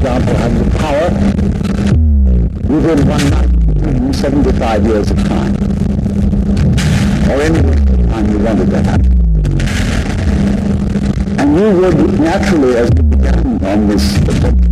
example, have the power within 175 years of time, or any time you wanted to have. And you would naturally, as we began on this